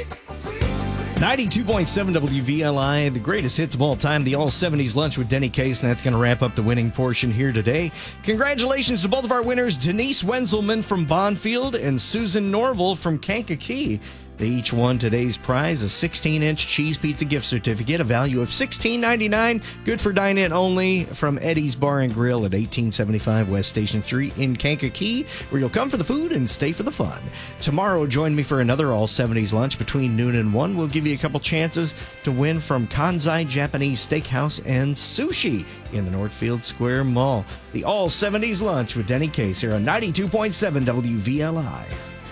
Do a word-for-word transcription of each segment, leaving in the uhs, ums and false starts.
ninety-two point seven W V L I, the greatest hits of all time, the All seventies Lunch with Denny Case, and that's going to wrap up the winning portion here today. Congratulations to both of our winners, Denise Wenzelman from Bondfield and Susan Norval from Kankakee. They each won today's prize, a sixteen-inch cheese pizza gift certificate, a value of sixteen ninety-nine, good for dine-in only, from Eddie's Bar and Grill at eighteen seventy-five West Station Street in Kankakee, where you'll come for the food and stay for the fun. Tomorrow, join me for another All seventies Lunch between noon and one. We'll give you a couple chances to win from Kanzai Japanese Steakhouse and Sushi in the Northfield Square Mall. The All seventies Lunch with Denny Case here on ninety-two point seven W V L I.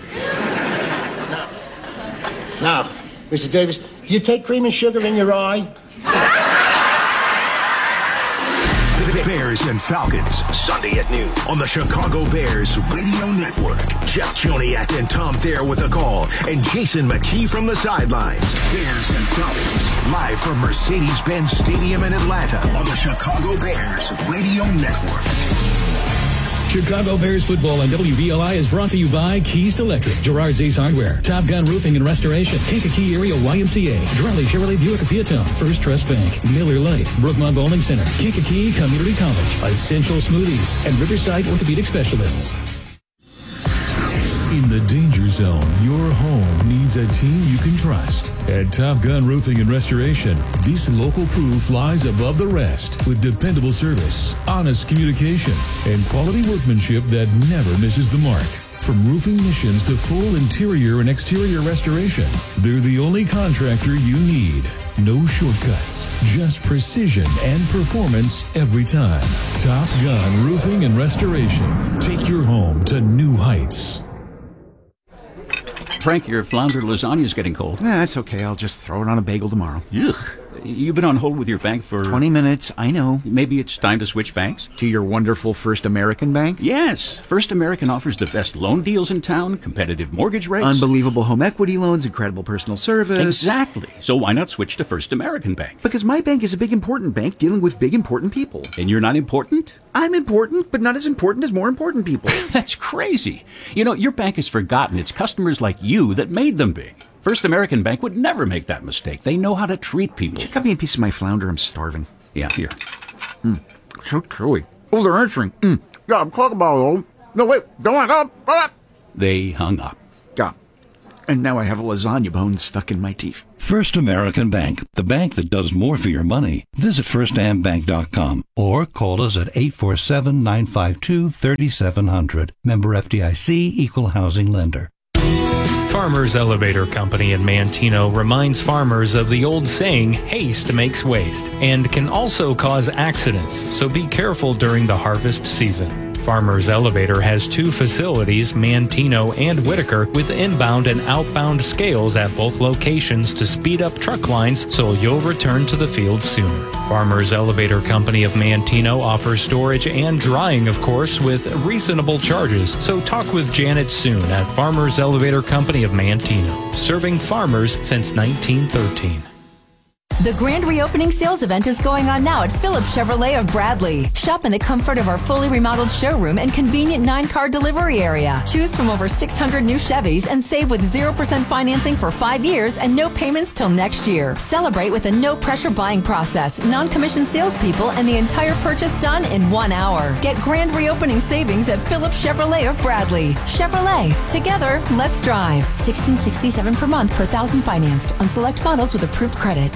Now, Mister Davis, do you take cream and sugar in your eye? The Bears and Falcons, Sunday at noon on the Chicago Bears Radio Network. Jeff Joniak and Tom Thayer with a call, and Jason McKee from the sidelines. Bears and Falcons, live from Mercedes-Benz Stadium in Atlanta on the Chicago Bears Radio Network. Chicago Bears football on W V L I is brought to you by Keys Electric, Gerard's Ace Hardware, Top Gun Roofing and Restoration, Kankakee Area Y M C A, Drelly Chevrolet Buick Peatone, First Trust Bank, Miller Lite, Brookmont Bowling Center, Kankakee Community College, Essential Smoothies, and Riverside Orthopedic Specialists. In the danger zone, your home needs a team you can trust. At Top Gun Roofing and Restoration, this local crew flies above the rest with dependable service, honest communication, and quality workmanship that never misses the mark. From roofing missions to full interior and exterior restoration, they're the only contractor you need. No shortcuts, just precision and performance every time. Top Gun Roofing and Restoration. Take your home to new heights. Frank, your flounder lasagna is getting cold. Nah, that's okay. I'll just throw it on a bagel tomorrow. Ugh. You've been on hold with your bank for... twenty minutes, I know. Maybe it's time to switch banks? To your wonderful First American Bank? Yes. First American offers the best loan deals in town, competitive mortgage rates. Unbelievable home equity loans, incredible personal service. Exactly. So why not switch to First American Bank? Because my bank is a big important bank dealing with big important people. And you're not important? I'm important, but not as important as more important people. That's crazy. You know, your bank has forgotten it's customers like you that made them big. First American Bank would never make that mistake. They know how to treat people. Cut me a piece of my flounder. I'm starving. Yeah, here. Mm, so chewy. Oh, they're answering. Mm. Yeah, I'm talking about it. No, wait. Don't hang up. up. They hung up. Yeah. And now I have a lasagna bone stuck in my teeth. First American Bank, the bank that does more for your money. Visit first am bank dot com or call us at eight four seven, nine five two, three seven zero zero. Member F D I C, Equal Housing Lender. Farmers Elevator Company in Manteno reminds farmers of the old saying, haste makes waste, and can also cause accidents, so be careful during the harvest season. Farmers Elevator has two facilities, Manteno and Whitaker, with inbound and outbound scales at both locations to speed up truck lines so you'll return to the field sooner. Farmers Elevator Company of Manteno offers storage and drying, of course, with reasonable charges, so talk with Janet soon at Farmers Elevator Company of Manteno, serving farmers since nineteen thirteen. The grand reopening sales event is going on now at Phillips Chevrolet of Bradley. Shop in the comfort of our fully remodeled showroom and convenient nine-car delivery area. Choose from over six hundred new Chevys and save with zero percent financing for five years and no payments till next year. Celebrate with a no-pressure buying process, non-commissioned salespeople, and the entire purchase done in one hour. Get grand reopening savings at Phillips Chevrolet of Bradley. Chevrolet. Together, let's drive. sixteen sixty-seven per month per thousand financed on select models with approved credit.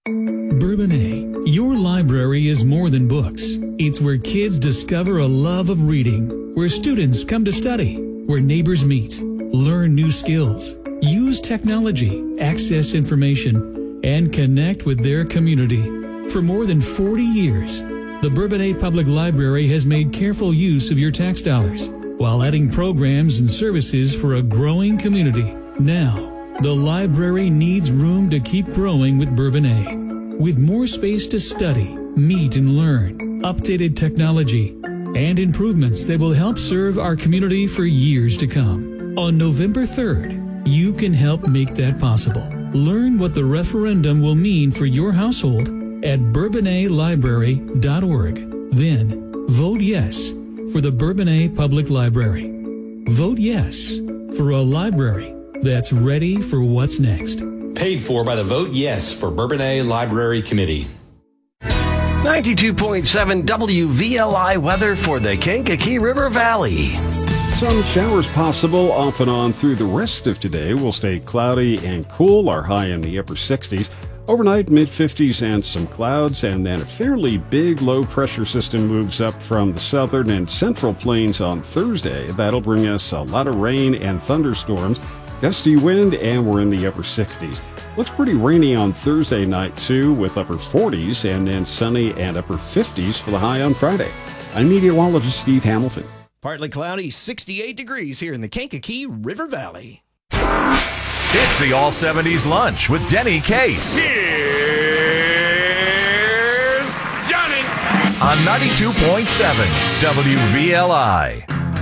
Bourbonnais, your library is more than books. It's where kids discover a love of reading, where students come to study, where neighbors meet, learn new skills, use technology, access information, and connect with their community. For more than forty years, the Bourbonnais Public Library has made careful use of your tax dollars while adding programs and services for a growing community. Now, the library needs room to keep growing with Bourbonnais. With more space to study, meet, and learn, updated technology, and improvements that will help serve our community for years to come. On November third, you can help make that possible. Learn what the referendum will mean for your household at bourbonnais library dot org. Then, vote yes for the Bourbonnais Public Library. Vote yes for a library that's ready for what's next. Paid for by the Vote Yes for Bourbonnais Library Committee. ninety-two point seven W V L I weather for the Kankakee River Valley. Some showers possible off and on through the rest of today. Will stay cloudy and cool. Our high in the upper sixties. Overnight, mid-fifties and some clouds, and then a fairly big low-pressure system moves up from the southern and central plains on Thursday. That'll bring us a lot of rain and thunderstorms, gusty wind, and we're in the upper sixties. Looks pretty rainy on Thursday night, too, with upper forties, and then sunny and upper fifties for the high on Friday. I'm meteorologist Steve Hamilton. Partly cloudy, sixty-eight degrees here in the Kankakee River Valley. It's the All seventies Lunch with Denny Case. Here's Johnny. On ninety-two point seven W V L I.